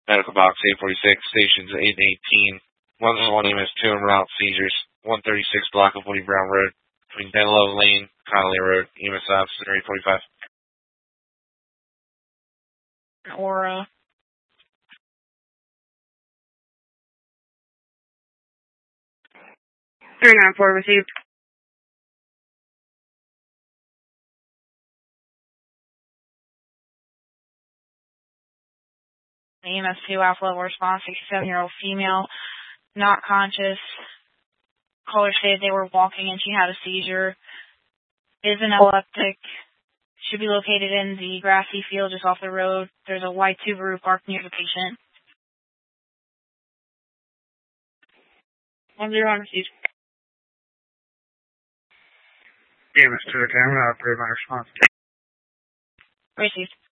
Medical box 846, stations 8 and 18. 111 EMS2 en route, seizures. 136 block of Woody Brown Road, between Denlow Lane, Connolly Road, EMS officer 845. Aura. 394 received. EMS2 Alpha level response, 67-year-old female, not conscious. Caller stated they were walking and she had a seizure. Is an epileptic. Should be located in the grassy field just off the road. There's a white Subaru parked near the patient. 101 received. EMS2 camera, operator my response. Received.